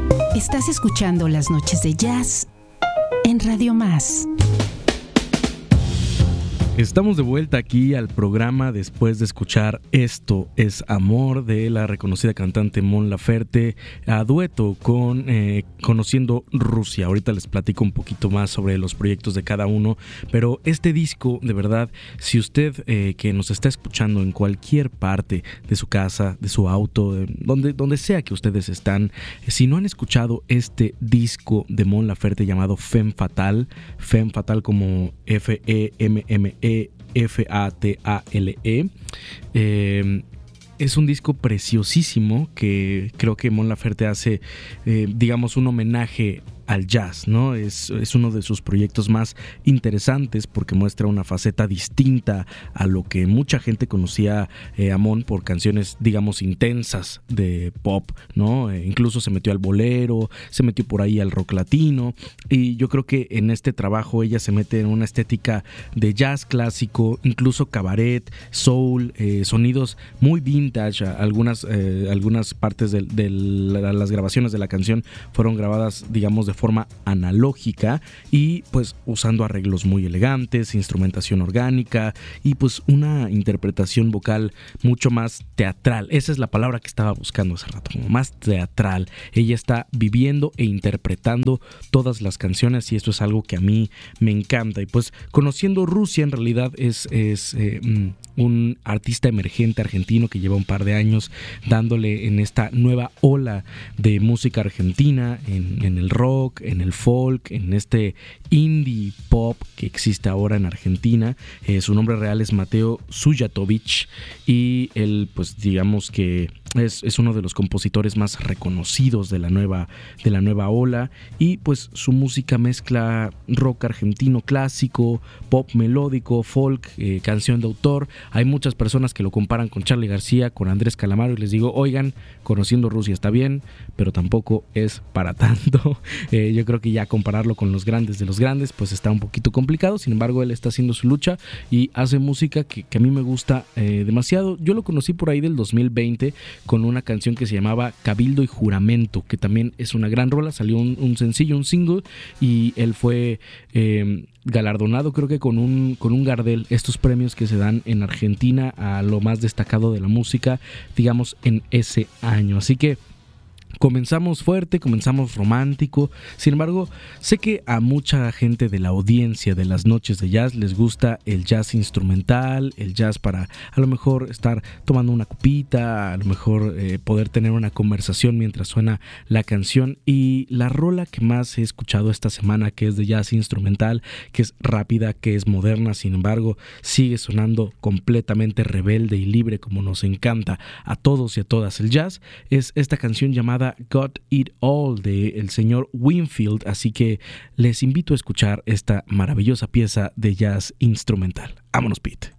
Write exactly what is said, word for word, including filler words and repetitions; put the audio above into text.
Estás escuchando Las Noches de Jazz en Radio Más. Estamos de vuelta aquí al programa después de escuchar Esto es Amor de la reconocida cantante Mon Laferte a dueto con eh, Conociendo Rusia. Ahorita les platico un poquito más sobre los proyectos de cada uno, pero este disco, de verdad, si usted eh, que nos está escuchando en cualquier parte de su casa, de su auto, de donde, donde sea que ustedes están, si no han escuchado este disco de Mon Laferte llamado Femme Fatale, Femme Fatale como F E M M E F A T A L E, eh, es un disco preciosísimo que creo que Mon Laferte hace, eh, digamos, un homenaje al jazz, ¿no? Es, es uno de sus proyectos más interesantes porque muestra una faceta distinta a lo que mucha gente conocía eh, a Mon por canciones, digamos, intensas de pop, ¿no? Eh, incluso se metió al bolero, se metió por ahí al rock latino, y yo creo que en este trabajo ella se mete en una estética de jazz clásico, incluso cabaret, soul, eh, sonidos muy vintage. Algunas, eh, algunas partes de, de la, las grabaciones de la canción fueron grabadas, digamos, de forma analógica y pues usando arreglos muy elegantes, instrumentación orgánica y pues una interpretación vocal mucho más teatral. Esa es la palabra que estaba buscando hace rato, como más teatral. Ella está viviendo e interpretando todas las canciones y esto es algo que a mí me encanta. Y pues Conociendo Rusia en realidad es, es eh, un artista emergente argentino que lleva un par de años dándole en esta nueva ola de música argentina, en, en el rock, en el folk, en este indie pop que existe ahora en Argentina. Eh, su nombre real es Mateo Sujatovic y él, pues digamos que es, es uno de los compositores más reconocidos de la nueva, de la nueva ola, y pues su música mezcla rock argentino clásico, pop melódico, folk, eh, canción de autor. Hay muchas personas que lo comparan con Charly García, con Andrés Calamaro, y les digo, oigan, Conociendo Rusia está bien, pero tampoco es para tanto. Eh, yo creo que ya compararlo con los grandes de los grandes pues está un poquito complicado. Sin embargo, él está haciendo su lucha y hace música que, que a mí me gusta eh, demasiado. Yo lo conocí por ahí del dos mil veinte con una canción que se llamaba Cabildo y Juramento, que también es una gran rola. Salió un, un sencillo, un single, y él fue eh, galardonado creo que con un, con un Gardel, estos premios que se dan en Argentina a lo más destacado de la música, digamos, en ese año. Así que comenzamos fuerte, comenzamos romántico. Sin embargo, sé que a mucha gente de la audiencia de Las Noches de Jazz les gusta el jazz instrumental, el jazz para a lo mejor estar tomando una copita, a lo mejor eh, poder tener una conversación mientras suena la canción. Y la rola que más he escuchado esta semana, que es de jazz instrumental, que es rápida, que es moderna, sin embargo sigue sonando completamente rebelde y libre como nos encanta a todos y a todas el jazz, es esta canción llamada Got It All de el señor Winfield. Así que les invito a escuchar esta maravillosa pieza de jazz instrumental. Vámonos, Pete.